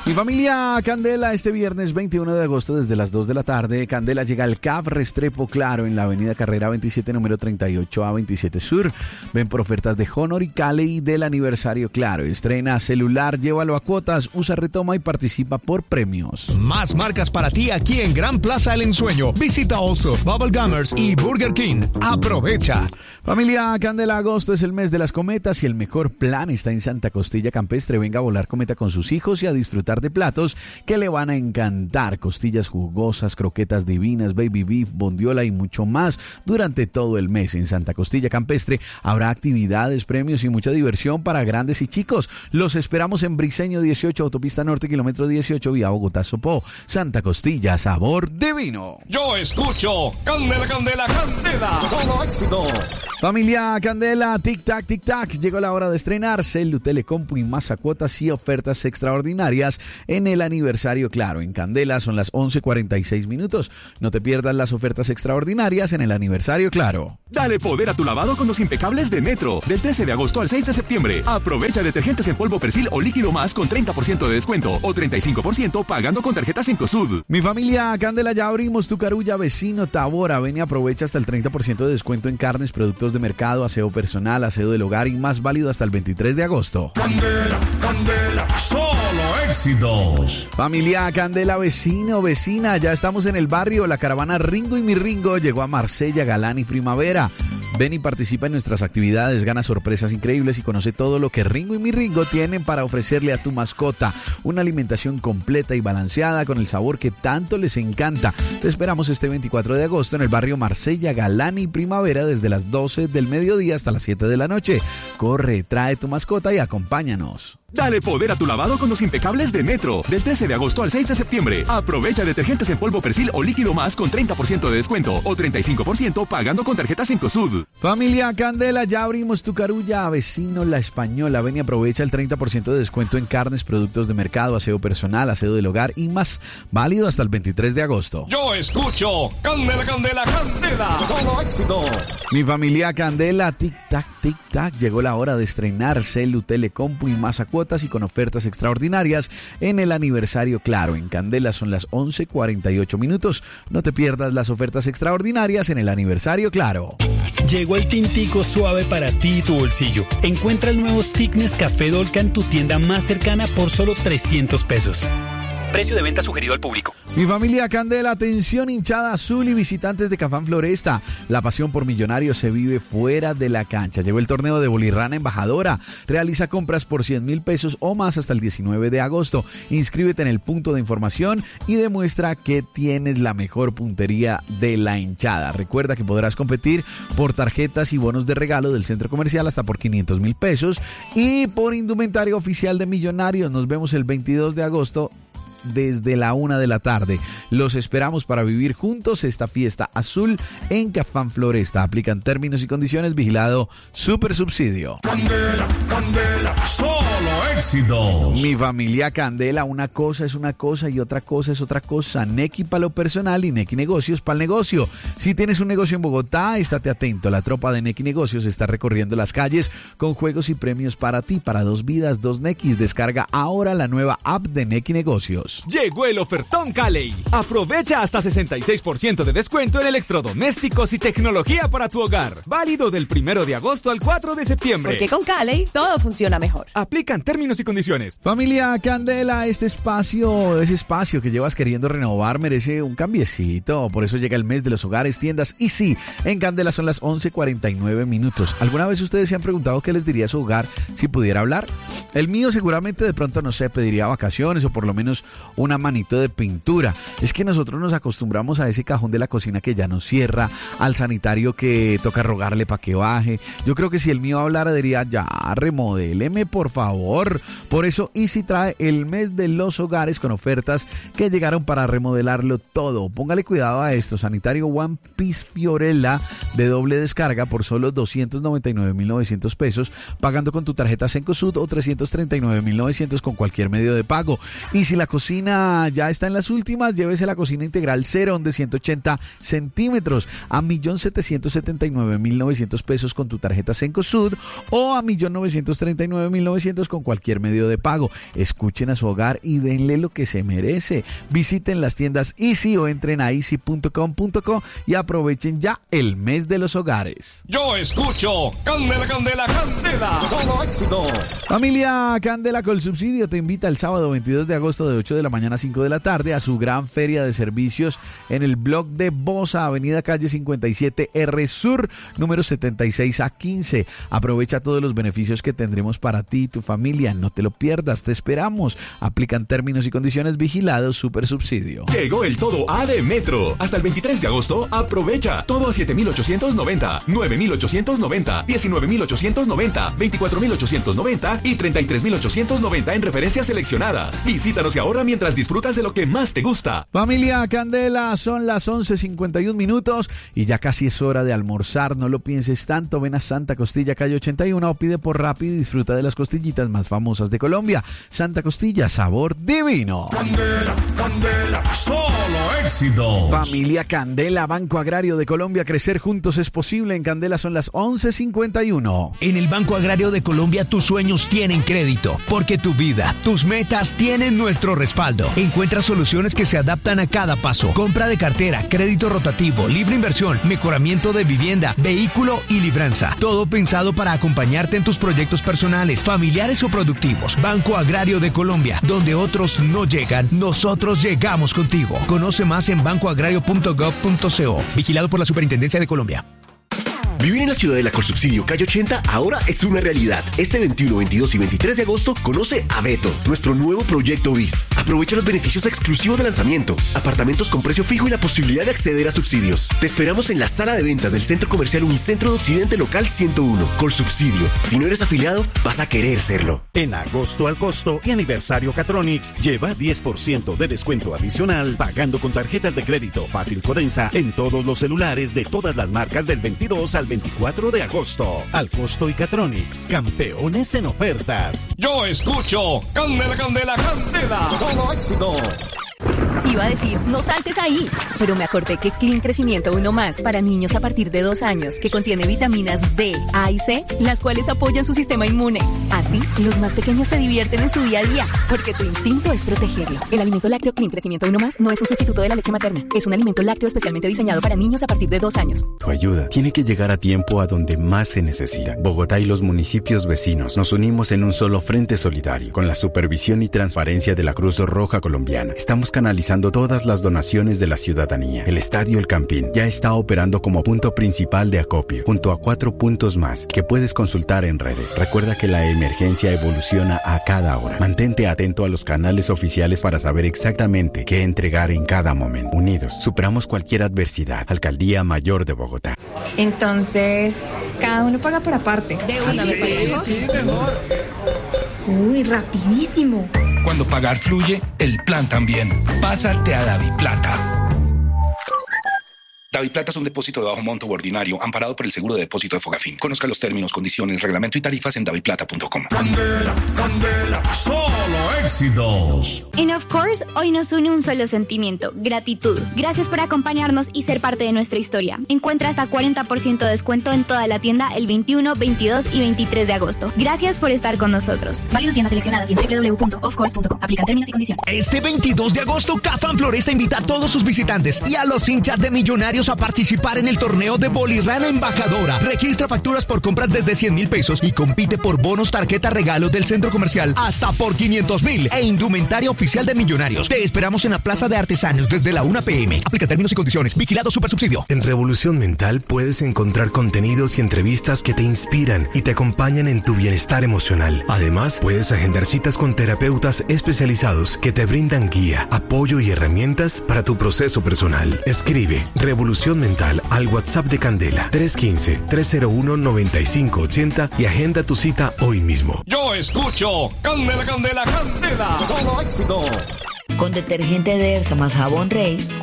Mi familia Candela, este viernes 21 de agosto desde las 2 de la tarde, Candela llega al CAF Restrepo Claro en la avenida Carrera 27, número 38 a 27 Sur. Ven por ofertas de Honor y Cali del aniversario Claro. Estrena celular, llévalo a cuotas, usa retoma y participa por premios. Más marcas para ti aquí en Gran Plaza El Ensueño. Visita Oso, Bubble Gummers y Burger King. Aprovecha. Familia Candela, agosto es el mes de las cometas y el mejor plan está en Santa Costilla Campestre. Venga a volar cometa con sus hijos y a disfrutar de platos que le van a encantar. Costillas jugosas, croquetas divinas, baby beef, bondiola y mucho más durante todo el mes. En Santa Costilla Campestre habrá actividades, premios y mucha diversión para grandes y chicos. Los esperamos en Briceño 18, autopista norte, kilómetro 18, vía Bogotá-Sopó. Santa Costilla, sabor divino. Yo escucho Candela, Candela, Candela. Solo éxito. Familia Candela, tic-tac, llegó la hora de estrenar Celu, Telecompu y más a cuotas y ofertas extraordinarias en el aniversario Claro. En Candela son las 11:46 minutos. No te pierdas las ofertas extraordinarias en el aniversario Claro. Dale poder a tu lavado con los impecables de Metro. Del 13 de agosto al 6 de septiembre. Aprovecha detergentes en polvo Persil o líquido más con 30% de descuento o 35% pagando con tarjetas Cencosud. Mi familia Candela, ya abrimos tu carulla vecino Tabora. Ven y aprovecha hasta el 30% de descuento en carnes, productos de mercado, aseo personal, aseo del hogar y más, válido hasta el 23 de agosto. Candela, Candela, solo éxitos. Familia Candela, vecino, vecina, ya estamos en el barrio. La caravana Ringo y mi Ringo llegó a Marsella, Galán y Primavera. Ven y participa en nuestras actividades, gana sorpresas increíbles y conoce todo lo que Ringo y mi Ringo tienen para ofrecerle a tu mascota. Una alimentación completa y balanceada con el sabor que tanto les encanta. Te esperamos este 24 de agosto en el barrio Marsella, Galán y Primavera desde las 12 del mediodía hasta las 7 de la noche. Corre, trae tu mascota y acompáñanos. Dale poder a tu lavado con los impecables de Metro. Del 13 de agosto al 6 de septiembre. Aprovecha detergentes en polvo Persil o líquido más con 30% de descuento o 35% pagando con tarjetas Cencosud. Familia Candela, ya abrimos tu carulla vecino La Española. Ven y aprovecha el 30% de descuento en carnes, productos de mercado, aseo personal, aseo del hogar y más. Válido hasta el 23 de agosto. Yo escucho Candela, Candela, Candela. Solo éxito. Mi familia Candela, tic-tac, llegó la hora de estrenar Celu, Telecompu y más a cuotas y con ofertas extraordinarias en el aniversario Claro. En Candela son las 11:48 minutos. No te pierdas las ofertas extraordinarias en el aniversario Claro. Llegó el tintico suave para ti y tu bolsillo. Encuentra el nuevo stick Nescafé Dolca en tu tienda más cercana por solo 300 pesos. Precio de venta sugerido al público. Mi familia Candela, atención hinchada azul y visitantes de Cafán Floresta. La pasión por Millonarios se vive fuera de la cancha. Llegó el torneo de Bolirrana Embajadora. Realiza compras por 100.000 pesos o más hasta el 19 de agosto. Inscríbete en el punto de información y demuestra que tienes la mejor puntería de la hinchada. Recuerda que podrás competir por tarjetas y bonos de regalo del centro comercial hasta por 500.000 pesos y por indumentaria oficial de Millonarios. Nos vemos el 22 de agosto desde la 1 de la tarde. Los esperamos para vivir juntos esta fiesta azul en Cafán Floresta. Aplican términos y condiciones. Vigilado Super Subsidio. Candela, Candela, solo éxitos. Mi familia Candela, una cosa es una cosa y otra cosa es otra cosa. Nequi para lo personal y Nequi Negocios para el negocio. Si tienes un negocio en Bogotá, estate atento. La tropa de Nequi Negocios está recorriendo las calles con juegos y premios para ti. Para 2 vidas, 2 Nequis. Descarga ahora la nueva app de Nequi Negocios. Llegó el ofertón Cali. Aprovecha hasta 66% de descuento en electrodomésticos y tecnología para tu hogar. Válido del 1 de agosto al 4 de septiembre. Porque con Cali todo funciona mejor. Aplican términos y condiciones. Familia Candela, ese espacio que llevas queriendo renovar merece un cambiecito. Por eso llega el mes de los hogares, tiendas y sí, en Candela son las 11:49 minutos. ¿Alguna vez ustedes se han preguntado qué les diría su hogar si pudiera hablar? El mío seguramente de pronto, no sé, pediría vacaciones o por lo menos una manito de pintura. Es que nosotros nos acostumbramos a ese cajón de la cocina que ya no cierra, al sanitario que toca rogarle para que baje. Yo creo que si el mío hablara diría, ya, remodéleme por favor. Por eso Easy trae el mes de los hogares con ofertas que llegaron para remodelarlo todo. Póngale cuidado a esto: sanitario One Piece Fiorella de doble descarga por solo 299.900 pesos, pagando con tu tarjeta Cencosud, o 339.900 con cualquier medio de pago. Y si la cocina ya está en las últimas, llévese la cocina integral Cerón de 180 centímetros a 1.779.900 pesos con tu tarjeta Cencosud o a 1.939.900 con cualquier cualquier medio de pago. Escuchen a su hogar y denle lo que se merece. Visiten las tiendas Easy o entren a easy.com.co y aprovechen ya el mes de los hogares. Yo escucho Candela, Candela, Candela. Solo éxito. Familia Candela Colsubsidio te invita el sábado 22 de agosto de 8 de la mañana a 5 de la tarde a su gran feria de servicios en el blog de Bosa, avenida calle 57 R Sur, número 76 a 15. Aprovecha todos los beneficios que tendremos para ti y tu familia. No te lo pierdas, te esperamos. Aplican términos y condiciones. Vigilados Supersubsidio. Llegó el todo A de Metro. Hasta el 23 de agosto, aprovecha. Todo a 7,890, 9,890, 19,890, 24,890 y 33,890 en referencias seleccionadas. Visítanos y ahorra mientras disfrutas de lo que más te gusta. Familia Candela, son las 11:51 minutos y ya casi es hora de almorzar. No lo pienses tanto. Ven a Santa Costilla, calle 81 o pide por Rappi y disfruta de las costillitas más famosas de Colombia. Santa Costilla, sabor divino. Candela, Candela, solo éxito. Familia Candela, Banco Agrario de Colombia, crecer juntos es posible. En Candela son las 11:51. En el Banco Agrario de Colombia tus sueños tienen crédito, porque tu vida, tus metas tienen nuestro respaldo. Encuentra soluciones que se adaptan a cada paso. Compra de cartera, crédito rotativo, libre inversión, mejoramiento de vivienda, vehículo y libranza. Todo pensado para acompañarte en tus proyectos personales, familiares o productivos. Banco Agrario de Colombia, donde otros no llegan, nosotros llegamos contigo. Conoce más en bancoagrario.gov.co. Vigilado por la Superintendencia de Colombia. Vivir en la ciudad de la Colsubsidio, calle 80, ahora es una realidad. Este 21, 22 y 23 de agosto, conoce a Beto, nuestro nuevo proyecto BIS. Aprovecha los beneficios exclusivos de lanzamiento, apartamentos con precio fijo y la posibilidad de acceder a subsidios. Te esperamos en la sala de ventas del Centro Comercial Unicentro de Occidente Local 101. Colsubsidio, si no eres afiliado, vas a querer serlo. En agosto al costo y aniversario Catronics, lleva 10% de descuento adicional pagando con tarjetas de crédito Fácil Codensa en todos los celulares de todas las marcas del 22 al 24 de agosto. Al costo y Catronics, campeones en ofertas. Yo escucho Candela, Candela, Candela. Solo éxito. Iba a decir, no saltes ahí, pero me acordé que Clean Crecimiento 1+, para niños a partir de 2 años, que contiene vitaminas D, A y C, las cuales apoyan su sistema inmune. Así, los más pequeños se divierten en su día a día, porque tu instinto es protegerlo. El alimento lácteo Clean Crecimiento 1+, no es un sustituto de la leche materna. Es un alimento lácteo especialmente diseñado para niños a partir de 2 años. Tu ayuda tiene que llegar a tiempo a donde más se necesita. Bogotá y los municipios vecinos nos unimos en un solo frente solidario. Con la supervisión y transparencia de la Cruz Roja Colombiana, estamos canalizando todas las donaciones de la ciudadanía. El Estadio El Campín ya está operando como punto principal de acopio, junto a 4 puntos más que puedes consultar en redes. Recuerda que la emergencia evoluciona a cada hora. Mantente atento a los canales oficiales para saber exactamente qué entregar en cada momento. Unidos, superamos cualquier adversidad. Alcaldía Mayor de Bogotá. Entonces, cada uno paga por aparte. De una, me parece. Sí, mejor. Uy, rapidísimo. Cuando pagar fluye, el plan también. Pásate a DaviPlata. DaviPlata es un depósito de bajo monto ordinario amparado por el seguro de depósito de Fogafín. Conozca los términos, condiciones, reglamento y tarifas en daviplata.com. Candela, Candela, solo éxitos. En Of Course, hoy nos une un solo sentimiento: gratitud. Gracias por acompañarnos y ser parte de nuestra historia. Encuentra hasta 40% de descuento en toda la tienda el 21, 22 y 23 de agosto. Gracias por estar con nosotros. Válido en tiendas seleccionadas y en www.ofcourse.com. Aplican términos y condiciones. Este 22 de agosto, Cafán Floresta invita a todos sus visitantes y a los hinchas de Millonarios a participar en el torneo de Bolirrana Embajadora. Registra facturas por compras desde 100.000 pesos y compite por bonos, tarjeta, regalos del centro comercial hasta por 500.000 e indumentaria oficial de Millonarios. Te esperamos en la Plaza de Artesanos desde la 1 p.m. Aplica términos y condiciones. Vigilado Supersubsidio. En Revolución Mental puedes encontrar contenidos y entrevistas que te inspiran y te acompañan en tu bienestar emocional. Además, puedes agendar citas con terapeutas especializados que te brindan guía, apoyo y herramientas para tu proceso personal. Escribe Revolución Mental al WhatsApp de Candela 315-301-9580 y agenda tu cita hoy mismo. Yo escucho Candela, Candela, Candela. Solo éxito. Con detergente Dersa más jabón Rey,